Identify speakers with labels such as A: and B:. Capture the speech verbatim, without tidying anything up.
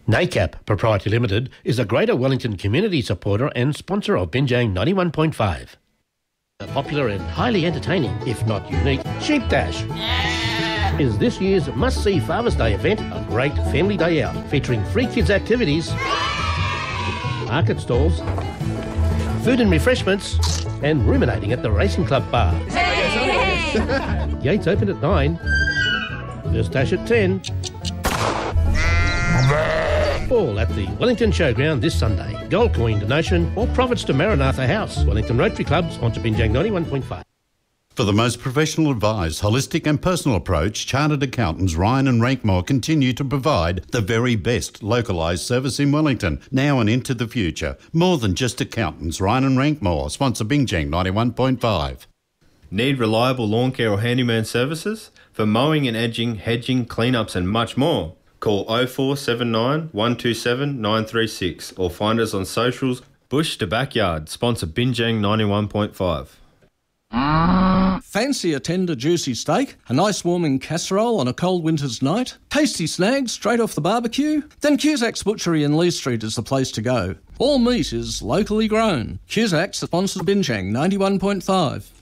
A: NACAP Proprietary Limited is a Greater Wellington community supporter and sponsor of Binjang ninety-one point five. A popular and highly entertaining, if not unique, Sheep Dash is this year's must-see Father's Day event, a great family day out featuring free kids activities, market stalls, food and refreshments, and ruminating at the Racing Club bar. Gates open at nine, first dash at ten. All at the Wellington Showground this Sunday. Gold coin donation or profits to Maranatha House. Wellington Rotary Club, sponsor Binjang ninety-one point five.
B: For the most professional advice, holistic and personal approach, Chartered Accountants Ryan and Rankmore continue to provide the very best localised service in Wellington, now and into the future. More than just accountants, Ryan and Rankmore, sponsor Binjang ninety-one point five.
C: Need reliable lawn care or handyman services? For mowing and edging, hedging, cleanups and much more? Call oh four seven nine, one two seven, nine three six or find us on socials. Bush to Backyard, sponsor Binjang ninety-one point five.
D: Fancy a tender juicy steak, a nice warming casserole on a cold winter's night, tasty snags straight off the barbecue? Then Cusack's Butchery in Lee Street is the place to go. All meat is locally grown. Cusack's sponsor Binjang ninety-one point five.